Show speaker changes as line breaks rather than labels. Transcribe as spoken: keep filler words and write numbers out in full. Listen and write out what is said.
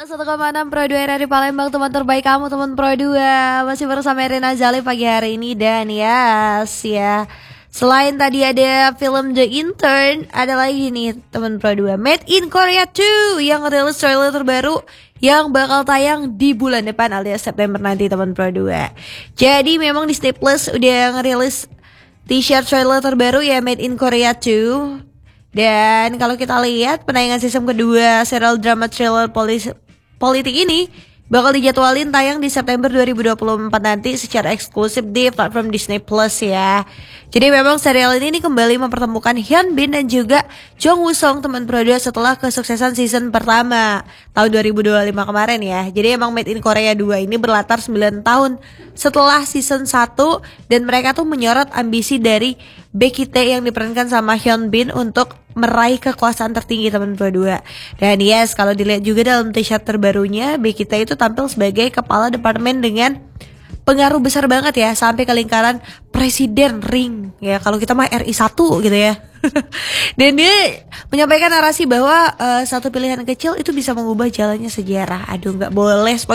seratus satu koma enam Pro dua R R I Palembang, teman terbaik kamu, teman Pro dua. Masih bersama Rina Zali pagi hari ini. Dan yes ya, selain tadi ada film The Intern, ada lagi nih teman Pro dua, Made in Korea two yang rilis trailer terbaru yang bakal tayang di bulan depan alias September nanti teman Pro dua. Jadi memang Disney Plus udah ngerilis t-shirt trailer terbaru ya, Made in Korea two. Dan kalau kita lihat penayangan season kedua serial drama thriller polis, politik ini bakal dijadwalin tayang di September dua ribu dua puluh empat nanti secara eksklusif di platform Disney Plus ya. Jadi memang serial ini, ini kembali mempertemukan Hyun Bin dan juga Jung Woo Sung teman Pro dua setelah kesuksesan season pertama tahun dua ribu dua puluh lima kemarin ya. Jadi emang Made in Korea two ini berlatar sembilan tahun setelah season satu dan mereka tuh menyorot ambisi dari Baek Hee yang diperankan sama Hyun Bin untuk meraih kekuasaan tertinggi teman Pro dua. Dan yes, kalau dilihat juga dalam t-shirt terbarunya, Baek Hee itu tampil sebagai kepala departemen dengan pengaruh besar banget ya, sampai ke lingkaran presiden ring ya, kalau kita mah R I satu gitu ya. Dan dia menyampaikan narasi bahwa uh, satu pilihan kecil itu bisa mengubah jalannya sejarah. Aduh, nggak boleh spoiler